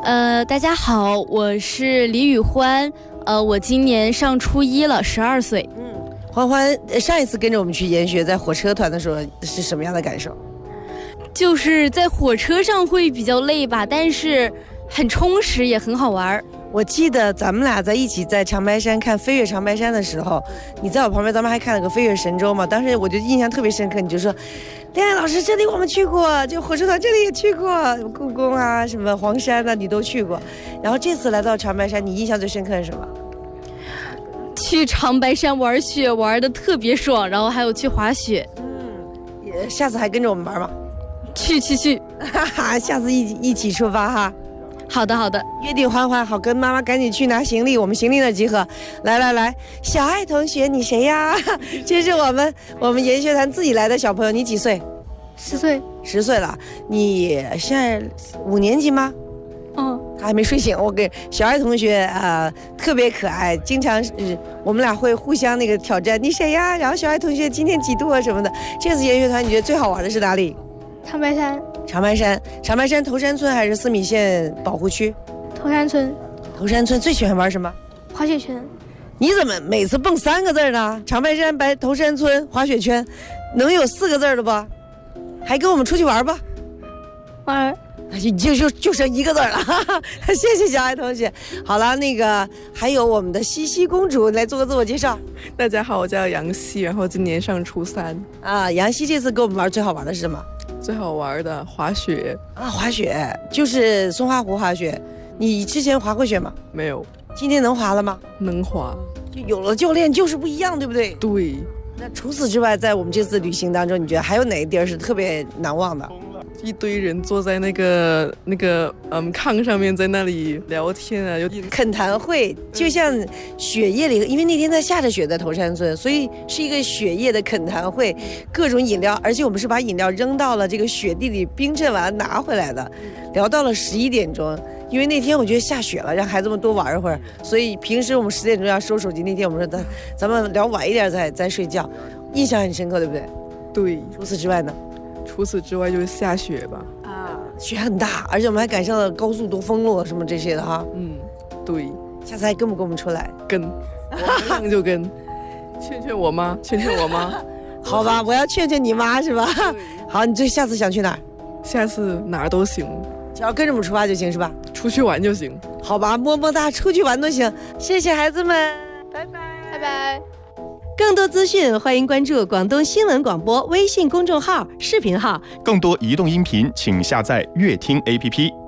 大家好，我是李宇欢，我今年上初一了，12岁。 欢欢，上一次跟着我们去研学，在火车团的时候是什么样的感受？ 就是在火车上会比较累吧，但是很充实，也很好玩。 我记得咱们俩在一起在长白山看飞越长白山的时候，你在我旁边，咱们还看了个飞越神州嘛。当时我就印象特别深刻，你就说，恋爱老师这里我们去过，就火车团这里也去过，故宫啊，什么黄山啊，你都去过。然后这次来到长白山，你印象最深刻是什么？ 去长白山玩雪玩的特别爽，然后还有去滑雪。 下次还跟着我们玩吗？ 去， 哈哈，下次一起出发哈。 好的， 约定欢欢，好，跟妈妈赶紧去拿行李，我们行李那集合。来，小爱同学，你谁呀？这是我们研学团自己来的小朋友，你几岁 ？10岁。 10岁了，你现在5年级吗？他还没睡醒。我跟小爱同学特别可爱，经常我们俩会互相那个挑战，你谁呀？然后小爱同学今天几度啊什么的。这次研学团你觉得最好玩的是哪里？ 长白山。 长白山头山村还是四米线保护区？ 头山村。 头山村最喜欢玩什么？ 滑雪圈。 你怎么每次蹦3个字呢？长白山头山村滑雪圈，能有4个字的不？还跟我们出去玩吧？ 玩。 就剩1个字了，哈哈，谢谢小爱同学。好了，那个还有我们的西西公主来做个自我介绍。 大家好，我叫杨希，然后今年上初3。 杨希这次跟我们玩最好玩的是什么？ 最好玩的滑雪滑雪就是松花湖滑雪。你之前滑过雪吗？ 没有。 今天能滑了吗？ 能滑。 就有了教练就是不一样，对不对？ 对。 那除此之外，在我们这次旅行当中，你觉得还有哪个地儿是特别难忘的？ 一堆人坐在那个炕上面，在那里聊天啊，有恳谈会，就像雪夜里，因为那天在下着雪在头山村，所以是一个雪夜的恳谈会，各种饮料，而且我们是把饮料扔到了这个雪地里冰镇完拿回来的，聊到了11点钟。因为那天我觉得下雪了，让孩子们多玩一会儿，所以平时我们10点钟要收手机，那天我们说咱们聊晚一点再睡觉，印象很深刻，对不对？ 对。 除此之外呢？ 除此之外就是下雪吧。 雪很大，而且我们还赶上了高速多封路什么这些的哈。 对。 下次还跟不跟我们出来？ 跟，我让就跟。劝我妈。 好吧，我要劝你妈是吧？好，你下次想去哪儿？ 下次哪儿都行， 只要跟着我们出发就行是吧？ 出去玩就行。 好吧，么么哒，出去玩都行。谢谢孩子们，拜拜。更多资讯，欢迎关注广东新闻广播微信公众号、视频号。 更多移动音频，请下载乐听 APP。